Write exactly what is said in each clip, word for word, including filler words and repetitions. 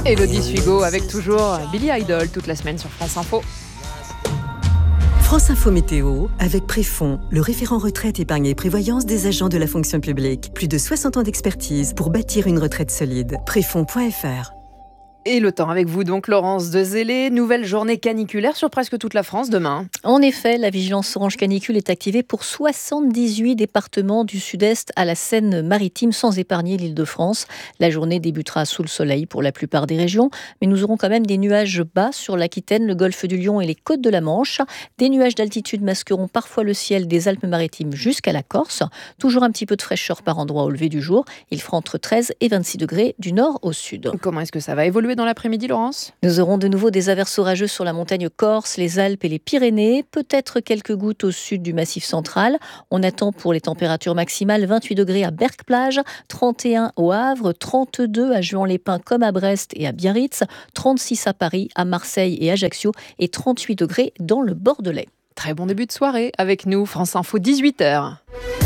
Élodie Suigo avec toujours Billy Idol toute la semaine sur France Info. France Info Météo avec Préfond, le référent retraite, épargne et prévoyance des agents de la fonction publique. Plus de soixante ans d'expertise pour bâtir une retraite solide. Préfond point f r. Et le temps avec vous donc, Laurence Dezellé. Nouvelle journée caniculaire sur presque toute la France demain. En effet, la vigilance orange canicule est activée pour soixante-dix-huit départements du sud-est à la Seine-Maritime, sans épargner l'Île-de-France. La journée débutera sous le soleil pour la plupart des régions, mais nous aurons quand même des nuages bas sur l'Aquitaine, le golfe du Lion et les côtes de la Manche. Des nuages d'altitude masqueront parfois le ciel des Alpes-Maritimes jusqu'à la Corse. Toujours un petit peu de fraîcheur par endroit au lever du jour. Il fera entre treize et vingt-six degrés du nord au sud. Comment est-ce que ça va évoluer dans l'après-midi, Laurence ? Nous aurons de nouveau des averses orageuses sur la montagne corse, les Alpes et les Pyrénées, peut-être quelques gouttes au sud du Massif central. On attend pour les températures maximales vingt-huit degrés à Berck-Plage, trente et un au Havre, trente-deux à Juan-les-Pins comme à Brest et à Biarritz, trente-six à Paris, à Marseille et Ajaccio et trente-huit degrés dans le Bordelais. Très bon début de soirée avec nous, France Info, dix-huit heures.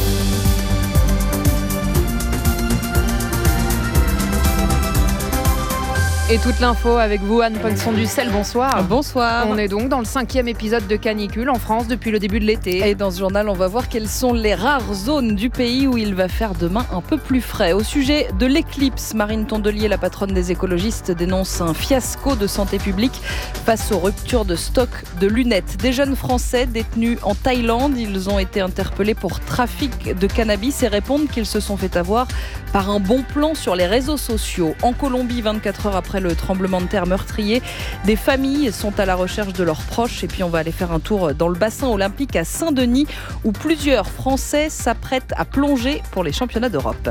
Et toute l'info avec vous, Anne Poinçon-Ducel, bonsoir. Bonsoir. On est donc dans le cinquième épisode de canicule en France depuis le début de l'été. Et dans ce journal, on va voir quelles sont les rares zones du pays où il va faire demain un peu plus frais. Au sujet de l'éclipse, Marine Tondelier, la patronne des écologistes, dénonce un fiasco de santé publique face aux ruptures de stock de lunettes. Des jeunes Français détenus en Thaïlande, ils ont été interpellés pour trafic de cannabis et répondent qu'ils se sont fait avoir par un bon plan sur les réseaux sociaux. En Colombie, vingt-quatre heures après le tremblement de terre meurtrier, des familles sont à la recherche de leurs proches. Et puis on va aller faire un tour dans le bassin olympique à Saint-Denis où plusieurs Français s'apprêtent à plonger pour les championnats d'Europe.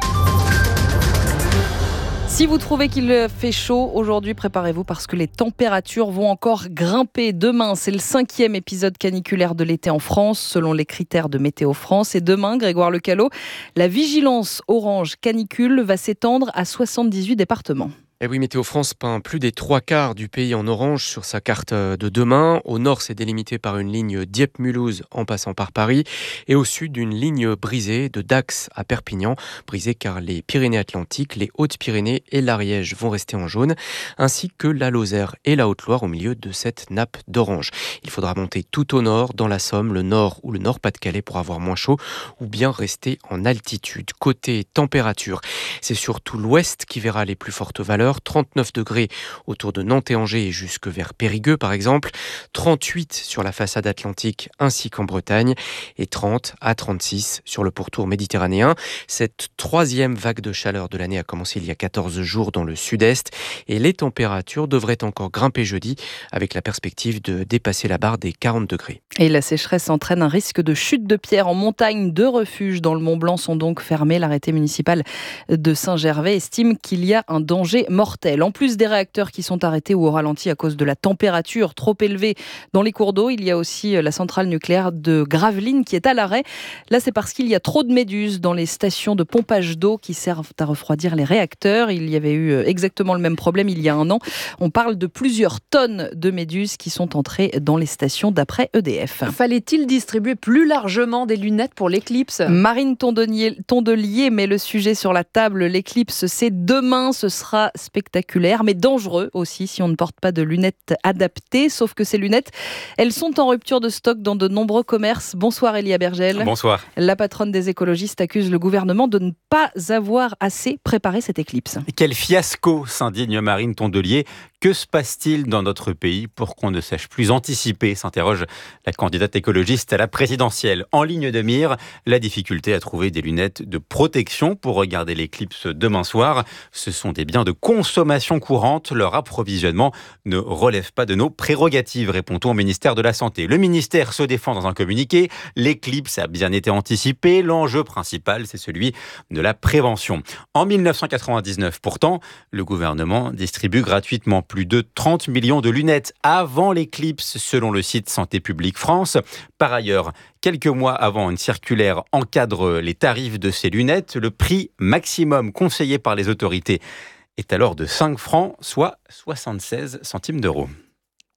Si vous trouvez qu'il fait chaud aujourd'hui, préparez-vous parce que les températures vont encore grimper. Demain, c'est le cinquième épisode caniculaire de l'été en France, selon les critères de Météo France. Et demain, Grégoire Lecallot, la vigilance orange canicule va s'étendre à soixante-dix-huit départements. Et oui, Météo France peint plus des trois quarts du pays en orange sur sa carte de demain. Au nord, c'est délimité par une ligne Dieppe-Mulhouse en passant par Paris. Et au sud, une ligne brisée de Dax à Perpignan. Brisée car les Pyrénées-Atlantiques, les Hautes-Pyrénées et l'Ariège vont rester en jaune, ainsi que la Lozère et la Haute-Loire au milieu de cette nappe d'orange. Il faudra monter tout au nord, dans la Somme, le nord ou le Nord-Pas-de-Calais pour avoir moins chaud, ou bien rester en altitude. Côté température, c'est surtout l'ouest qui verra les plus fortes valeurs. trente-neuf degrés autour de Nantes et Angers et jusque vers Périgueux par exemple, trente-huit sur la façade atlantique ainsi qu'en Bretagne et trente à trente-six sur le pourtour méditerranéen. Cette troisième vague de chaleur de l'année a commencé il y a quatorze jours dans le sud-est et les températures devraient encore grimper jeudi avec la perspective de dépasser la barre des quarante degrés. Et la sécheresse entraîne un risque de chute de pierres en montagne. Deux refuges dans le Mont-Blanc sont donc fermés. L'arrêté municipal de Saint-Gervais estime qu'il y a un danger mortel. En plus des réacteurs qui sont arrêtés ou au ralenti à cause de la température trop élevée dans les cours d'eau, il y a aussi la centrale nucléaire de Gravelines qui est à l'arrêt. Là, c'est parce qu'il y a trop de méduses dans les stations de pompage d'eau qui servent à refroidir les réacteurs. Il y avait eu exactement le même problème il y a un an. On parle de plusieurs tonnes de méduses qui sont entrées dans les stations d'après E D F. Fallait-il distribuer plus largement des lunettes pour l'éclipse ? Marine Tondelier, Tondelier met le sujet sur la table. L'éclipse, c'est demain. Ce sera spectaculaire, mais dangereux aussi si on ne porte pas de lunettes adaptées. Sauf que ces lunettes, elles sont en rupture de stock dans de nombreux commerces. Bonsoir Elia Bergel. Bonsoir. La patronne des écologistes accuse le gouvernement de ne pas avoir assez préparé cette éclipse. Quel fiasco, s'indigne Marine Tondelier. Que se passe-t-il dans notre pays pour qu'on ne sache plus anticiper, s'interroge la candidate écologiste à la présidentielle. En ligne de mire, la difficulté à trouver des lunettes de protection pour regarder l'éclipse demain soir. Ce sont des biens de consommation courante. Leur approvisionnement ne relève pas de nos prérogatives, répond-on au ministère de la Santé. Le ministère se défend dans un communiqué. L'éclipse a bien été anticipée. L'enjeu principal, c'est celui de la prévention. En dix-neuf cent quatre-vingt-dix-neuf, pourtant, le gouvernement distribue gratuitement plus de trente millions de lunettes avant l'éclipse, selon le site Santé publique France. Par ailleurs, quelques mois avant, une circulaire encadre les tarifs de ces lunettes. Le prix maximum conseillé par les autorités est alors de cinq francs, soit soixante-seize centimes d'euros.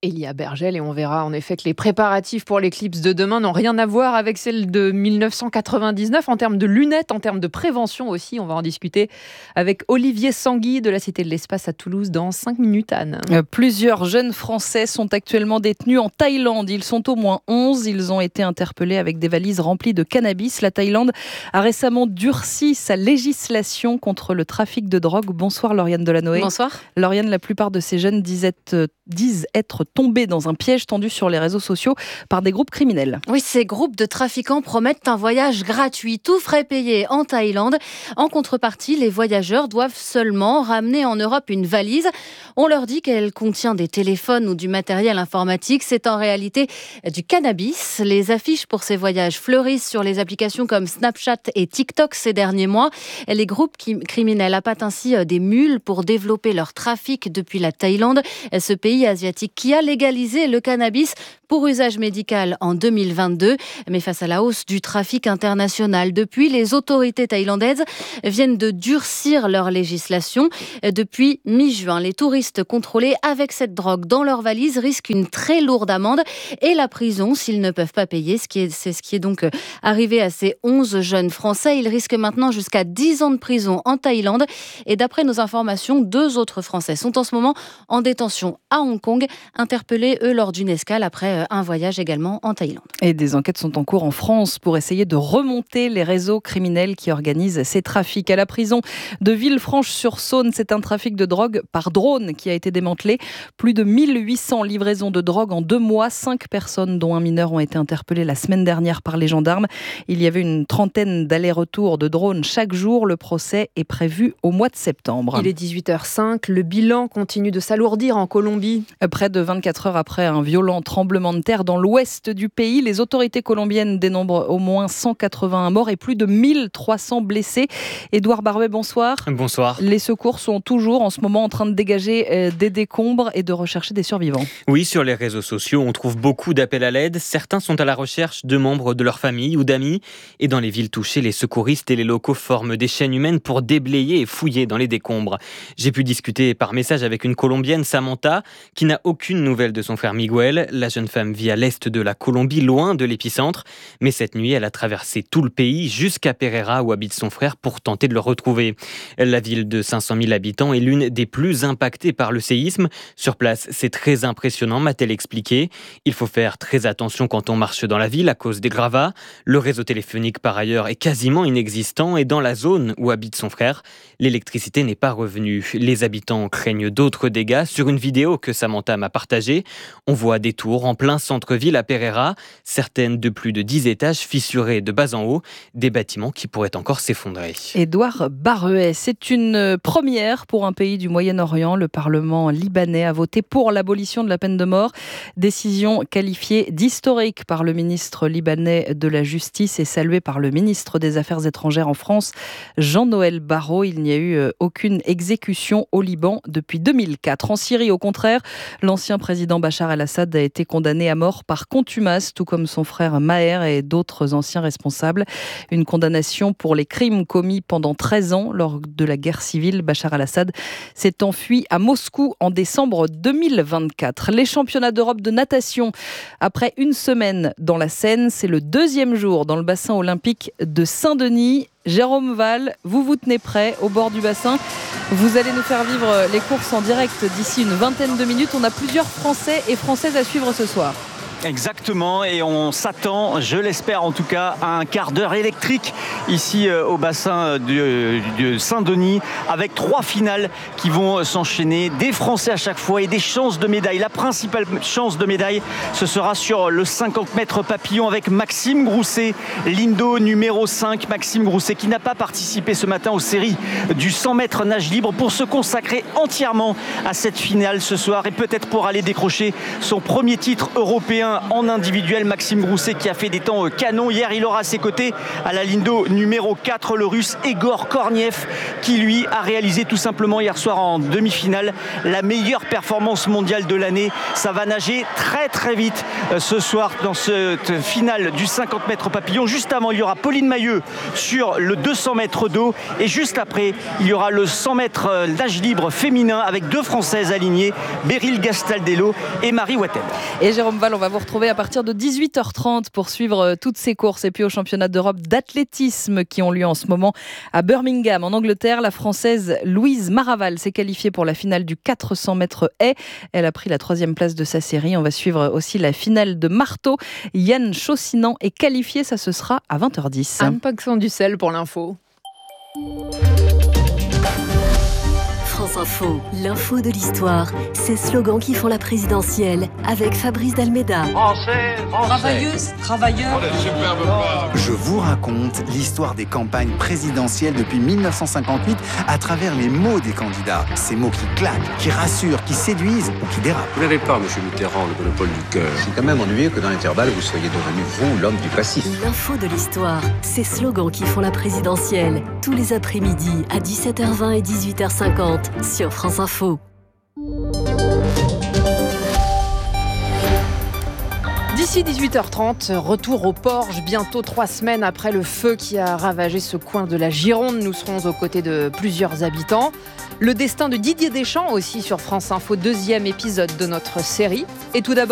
Elia Bergel, et on verra en effet que les préparatifs pour l'éclipse de demain n'ont rien à voir avec celle de dix-neuf cent quatre-vingt-dix-neuf en termes de lunettes, en termes de prévention aussi. On va en discuter avec Olivier Sanguy de la Cité de l'Espace à Toulouse dans cinq minutes, Anne. Plusieurs jeunes Français sont actuellement détenus en Thaïlande. Ils sont au moins onze. Ils ont été interpellés avec des valises remplies de cannabis. La Thaïlande a récemment durci sa législation contre le trafic de drogue. Bonsoir Lauriane Delanoë. Bonsoir. Lauriane, la plupart de ces jeunes disent être, disent être tombés dans un piège tendu sur les réseaux sociaux par des groupes criminels. Oui, ces groupes de trafiquants promettent un voyage gratuit, tout frais payés en Thaïlande. En contrepartie, les voyageurs doivent seulement ramener en Europe une valise. On leur dit qu'elle contient des téléphones ou du matériel informatique. C'est en réalité du cannabis. Les affiches pour ces voyages fleurissent sur les applications comme Snapchat et TikTok ces derniers mois. Les groupes criminels appâtent ainsi des mules pour développer leur trafic depuis la Thaïlande, ce pays asiatique qui a légalisé le cannabis pour usage médical en deux mille vingt-deux. Mais face à la hausse du trafic international, depuis, les autorités thaïlandaises viennent de durcir leur législation. Depuis mi-juin, les touristes contrôlés avec cette drogue dans leur valise risquent une très lourde amende et la prison s'ils ne peuvent pas payer. Ce qui est, c'est ce qui est donc arrivé à ces onze jeunes Français. Ils risquent maintenant jusqu'à dix ans de prison en Thaïlande. Et d'après nos informations, deux autres Français sont en ce moment en détention à Hong Kong, interpellés eux lors d'une escale après un voyage également en Thaïlande. Et des enquêtes sont en cours en France pour essayer de remonter les réseaux criminels qui organisent ces trafics. À la prison de Villefranche-sur-Saône, c'est un trafic de drogue par drone qui a été démantelé. Plus de mille huit cents livraisons de drogue en deux mois. Cinq personnes, dont un mineur, ont été interpellées la semaine dernière par les gendarmes. Il y avait une trentaine d'allers-retours de drones chaque jour. Le procès est prévu au mois de septembre. Il est dix-huit heures cinq. Le bilan continue de s'alourdir en Colombie. Près de vingt-quatre heures après un violent tremblement de terre dans l'ouest du pays, les autorités colombiennes dénombrent au moins cent quatre-vingt-un morts et plus de mille trois cents blessés. Édouard Barouet, bonsoir. Bonsoir. Les secours sont toujours en ce moment en train de dégager des décombres et de rechercher des survivants. Oui, sur les réseaux sociaux, on trouve beaucoup d'appels à l'aide. Certains sont à la recherche de membres de leur famille ou d'amis. Et dans les villes touchées, les secouristes et les locaux forment des chaînes humaines pour déblayer et fouiller dans les décombres. J'ai pu discuter par message avec une Colombienne, Samantha, qui n'a aucune nouvelle de son frère Miguel. La jeune femme vit à l'est de la Colombie, loin de l'épicentre. Mais cette nuit, elle a traversé tout le pays jusqu'à Pereira, où habite son frère, pour tenter de le retrouver. La ville de cinq cent mille habitants est l'une des plus impactées par le séisme. Sur place, c'est très impressionnant, m'a-t-elle expliqué. Il faut faire très attention quand on marche dans la ville à cause des gravats. Le réseau téléphonique, par ailleurs, est quasiment inexistant et dans la zone où habite son frère, l'électricité n'est pas revenue. Les habitants craignent d'autres dégâts. Sur une vidéo que Samantha m'a partagée, on voit des tours en plein centre-ville à Pereira, certaines de plus de dix étages fissurées de bas en haut, des bâtiments qui pourraient encore s'effondrer. Édouard Barouet, c'est une première pour un pays du Moyen-Orient. Le Parlement libanais a voté pour l'abolition de la peine de mort, décision qualifiée d'historique par le ministre libanais de la Justice et saluée par le ministre des Affaires étrangères en France, Jean-Noël Barrot. Il n'y a eu aucune exécution au Liban depuis deux mille quatre. En Syrie, au contraire, l'ancien président Bachar el-Assad a été condamné à mort par contumace, tout comme son frère Maher et d'autres anciens responsables. Une condamnation pour les crimes commis pendant treize ans lors de la guerre civile. Bachar el-Assad s'est enfui à Moscou en décembre deux mille vingt-quatre. Les championnats d'Europe de natation. Après une semaine dans la Seine, c'est le deuxième jour dans le bassin olympique de Saint-Denis. Jérôme Val, vous vous tenez prêt au bord du bassin. Vous allez nous faire vivre les courses en direct d'ici une vingtaine de minutes. On a plusieurs Français et Françaises à suivre ce soir. Exactement, et on s'attend, je l'espère en tout cas, à un quart d'heure électrique ici euh, au bassin de, de Saint-Denis, avec trois finales qui vont s'enchaîner, des Français à chaque fois et des chances de médaille. La principale chance de médaille, ce sera sur le cinquante mètres papillon avec Maxime Grousset, l'Indo numéro cinq. Maxime Grousset qui n'a pas participé ce matin aux séries du cent mètres nage libre pour se consacrer entièrement à cette finale ce soir et peut-être pour aller décrocher son premier titre européen demain en individuel. Maxime Grousset qui a fait des temps canons. Hier, il aura à ses côtés, à la ligne d'eau numéro quatre, le russe Egor Korniev, qui lui a réalisé tout simplement hier soir en demi-finale la meilleure performance mondiale de l'année. Ça va nager très très vite ce soir dans cette finale du cinquante mètres papillon. Juste avant, il y aura Pauline Mailleux sur le deux cents mètres d'eau. Et juste après, il y aura le cent mètres nage libre féminin avec deux Françaises alignées, Beryl Gastaldello et Marie Wattel. Et Jérôme Val, on va vous retrouver à partir de dix-huit heures trente pour suivre toutes ces courses. Et puis au championnat d'Europe d'athlétisme qui ont lieu en ce moment à Birmingham, en Angleterre, la Française Louise Maraval s'est qualifiée pour la finale du quatre cents mètres haies. Elle a pris la troisième place de sa série. On va suivre aussi la finale de marteau. Yann Chaussinan est qualifié, ça ce sera à vingt heures dix. Un paquet du sel pour l'info. France Info, l'info de l'histoire, ces slogans qui font la présidentielle, avec Fabrice Dalméda. Français, français. Travailleuse, travailleurs. Je vous raconte l'histoire des campagnes présidentielles depuis mille neuf cent cinquante-huit à travers les mots des candidats. Ces mots qui claquent, qui rassurent, qui séduisent ou qui dérapent. Vous n'avez pas, monsieur Mitterrand, le monopole du cœur. C'est quand même ennuyeux que dans l'intervalle, vous soyez devenu, vous, l'homme du passif. L'info de l'histoire, ces slogans qui font la présidentielle, tous les après-midi à dix-sept heures vingt et dix-huit heures cinquante. Sur France Info. D'ici dix-huit heures trente, retour au Porge, bientôt trois semaines après le feu qui a ravagé ce coin de la Gironde. Nous serons aux côtés de plusieurs habitants. Le destin de Didier Deschamps aussi sur France Info, deuxième épisode de notre série. Et tout d'abord,